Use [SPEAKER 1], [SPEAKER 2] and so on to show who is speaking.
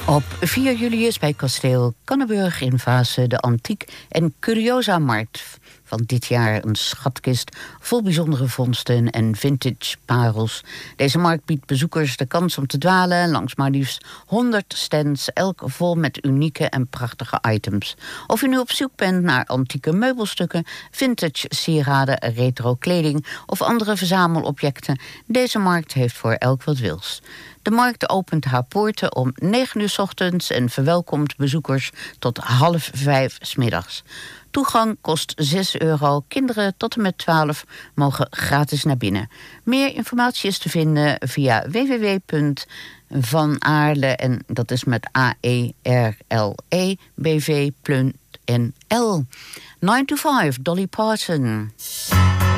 [SPEAKER 1] Op 4 juli is bij kasteel Canneburg in Vaassen de Antiek- en Curiosa-markt van dit jaar een schatkist vol bijzondere vondsten en vintage parels. Deze markt biedt bezoekers de kans om te dwalen langs maar liefst 100 stands, elk vol met unieke en prachtige items. Of u nu op zoek bent naar antieke meubelstukken, vintage sieraden, retro kleding of andere verzamelobjecten, deze markt heeft voor elk wat wils. De markt opent haar poorten om 9 uur 's ochtends en verwelkomt bezoekers tot 4:30 's middags. Toegang kost €6. Kinderen tot en met 12 mogen gratis naar binnen. Meer informatie is te vinden via www.vanaarle, en dat is met AERLE, bv.nl. 9 to 5, Dolly Parton.